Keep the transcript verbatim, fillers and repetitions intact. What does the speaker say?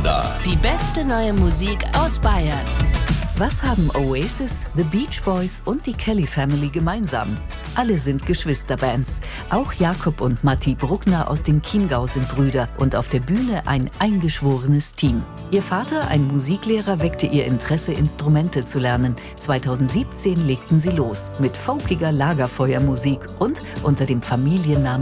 Musikradar. Die beste neue Musik aus Bayern. Was haben Oasis, The Beach Boys und die Kelly Family gemeinsam? Alle sind Geschwisterbands. Auch Jakob und Matti Bruckner aus dem Chiemgau sind Brüder und auf der Bühne ein eingeschworenes Team. Ihr Vater, ein Musiklehrer, weckte ihr Interesse, Instrumente zu lernen. zweitausendsiebzehn legten sie los mit folkiger Lagerfeuermusik und unter dem Familiennamen